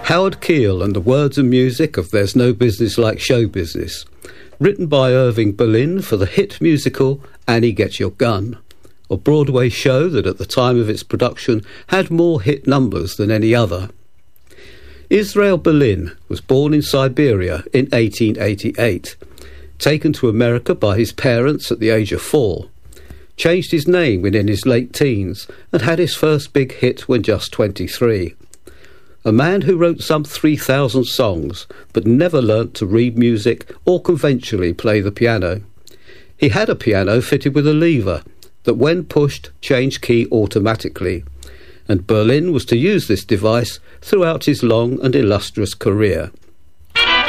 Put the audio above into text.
Howard Keel and the words and music of There's No Business Like Show Business, written by Irving Berlin for the hit musical Annie Get Your Gun, a Broadway show that at the time of its production had more hit numbers than any other. Israel Berlin was born in Siberia in 1888, taken to America by his parents at the age of 4, changed his name within his late teens and had his first big hit when just 23. A man who wrote some 3,000 songs but never learnt to read music or conventionally play the piano. He had a piano fitted with a lever that when pushed changed key automatically, and Berlin was to use this device throughout his long and illustrious career.